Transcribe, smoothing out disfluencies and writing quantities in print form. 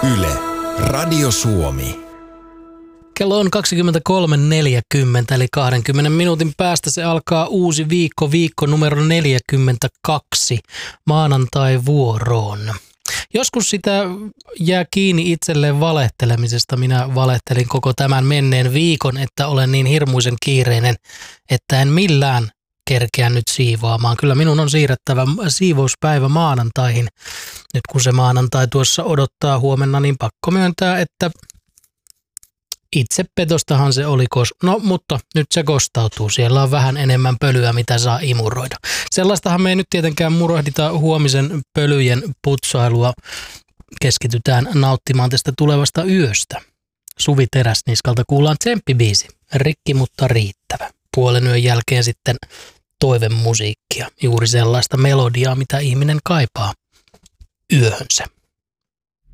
Yle, Radio Suomi. Kello on 23.40, eli 20 minuutin päästä se alkaa uusi viikko numero 42 maanantai-vuoroon. Joskus sitä jää kiinni itselleen valehtelemisesta. Minä valehtelin koko tämän menneen viikon, että olen niin hirmuisen kiireinen, että en millään kerkeä nyt siivoamaan. Kyllä minun on siirrettävä siivouspäivä maanantaihin. Nyt kun se maanantai tuossa odottaa huomenna, niin pakko myöntää, että itsepetostahan se oli, no mutta nyt se kostautuu. Siellä on vähän enemmän pölyä, mitä saa imuroida. Sellaistahan me ei nyt tietenkään murohdita huomisen pölyjen putsailua. Keskitytään nauttimaan tästä tulevasta yöstä. Suvi Teräsniskalta kuullaan tsemppibiisi. Rikki, mutta riittävä. Puolen yön jälkeen sitten toivemusiikkia. Juuri sellaista melodiaa, mitä ihminen kaipaa yöhönsä.